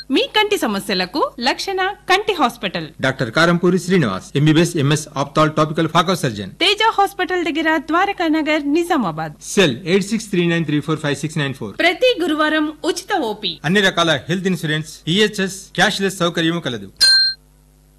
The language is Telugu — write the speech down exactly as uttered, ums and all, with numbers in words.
మీ కంటి సమస్యలకు లక్షణ కంటి hospital. Doctor Karampuri Srinivas, MBBS MS ophthal topical phaco surgeon. Teja hospital దగ్గర Dwaraka Nagar Nizamabad. Cell eight six three nine three four five six nine four. ప్రతి గురువారం ఉచిత ఓపీ. అన్ని రకాల health insurance, EHS, cash less సౌకర్యం కలదు.